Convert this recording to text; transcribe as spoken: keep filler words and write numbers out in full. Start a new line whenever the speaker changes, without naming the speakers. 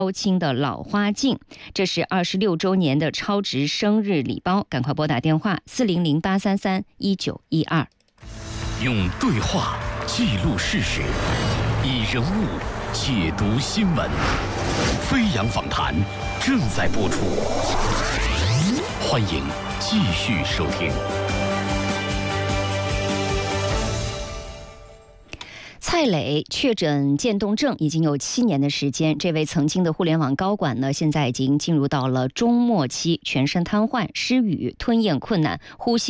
高清的老花镜，这是二十六周年的超值生日礼包，赶快拨打电话四零零八三三一九一二。
用对话记录事实，以人物解读新闻。飞扬访谈正在播出，欢迎继续收听。
蔡磊确诊渐冻症已经有七年的时间，这位曾经的互联网高管呢，现在已经进入到了中末期，全身瘫痪、失语、吞咽困难、呼吸